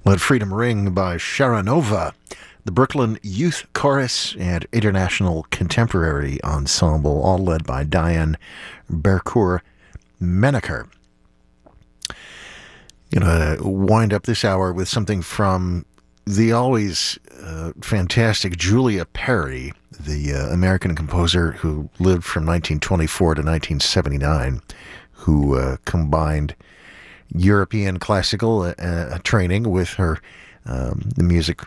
Let Freedom Ring by Sharanova, the Brooklyn Youth Chorus and International Contemporary Ensemble, all led by Diane Bercourt Menaker. Gonna wind up this hour with something from the always fantastic Julia Perry, the American composer who lived from 1924 to 1979, who combined European classical training with her the music